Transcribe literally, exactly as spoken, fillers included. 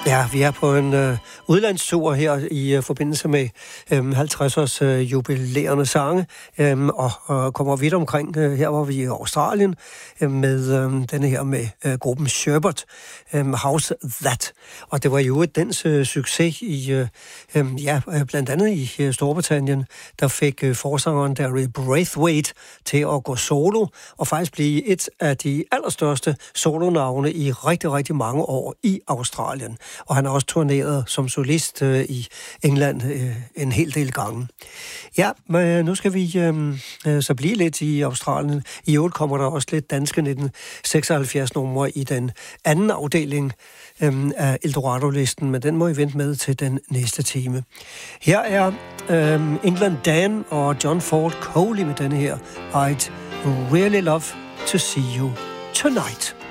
Ja, vi er på en øh, udlandstur her i øh, forbindelse med øh, halvtreds-års øh, jubilerende sange, øh, og øh, kommer vidt omkring. Øh, her var vi i Australien øh, med øh, denne her med øh, gruppen Sherbet, øh, How's That. Og det var jo et dens øh, succes i, øh, øh, ja, blandt andet i øh, Storbritannien, der fik øh, forsangeren Derry Braithwaite til at gå solo, og faktisk blive et af de allerstørste solonavne i rigtig, rigtig mange år i Australien. Og han har også turneret som solist øh, i England øh, en hel del gange. Ja, men nu skal vi øh, så blive lidt i Australien. I øvrigt kommer der også lidt danske nitten seksoghalvfjerds numre i den anden afdeling øh, af Eldorado-listen, men den må I vente med til den næste time. Her er øh, England Dan og John Ford Coley med denne her I'd really love to see you tonight.